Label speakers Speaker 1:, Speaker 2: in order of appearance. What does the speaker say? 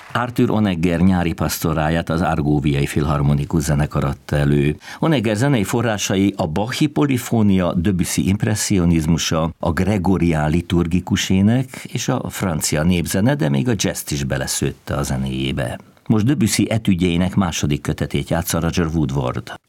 Speaker 1: Arthur Honegger nyári pastoráját az Argóviai Filharmonikus zenekar adta elő. Honegger zenei forrásai a Bachi polifónia, Debussy impresszionizmusa, a gregorián liturgikus ének és a francia népzene, de még a jazzt is beleszőtte a zenéjébe. Most Debussy etüdjeinek második kötetét játsza Roger Woodward.